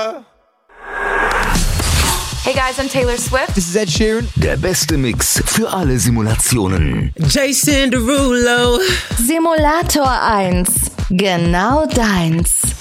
Later. Hey guys, I'm Taylor Swift. This is Ed Sheeran. Der beste Mix für alle Simulationen. Jason Derulo. Simulator 1. Genau deins.